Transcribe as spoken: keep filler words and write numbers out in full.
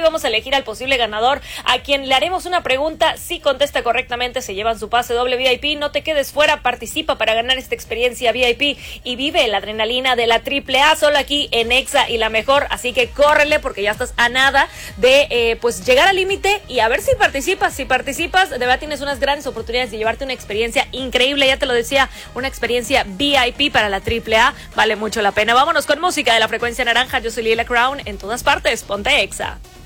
vamos a elegir al posible ganador, a quien le haremos una pregunta. Si contesta correctamente, se llevan su pase doble V I P. No te quedes fuera, participa para ganar esta experiencia V I P y vive la adrenalina de la triple A solo aquí en Exa y la mejor. Así que córrele, porque ya estás a nada de eh, pues llegar al límite y a ver si participas. Si participas, de verdad tienes unas grandes oportunidades de llevarte una experiencia increíble. Ya te lo decía, una experiencia V I P para la triple A. Vale mucho la pena. Vámonos con música de la frecuencia naranja. Yo soy Lila Crown. En todas partes, ponte Exa.